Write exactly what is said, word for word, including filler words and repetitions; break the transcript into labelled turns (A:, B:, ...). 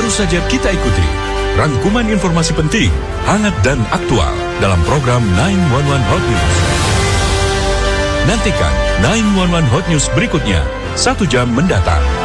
A: Baru saja kita ikuti rangkuman informasi penting, hangat dan aktual dalam program sembilan satu satu Hot News. Nantikan sembilan satu satu Hot News berikutnya, satu jam mendatang.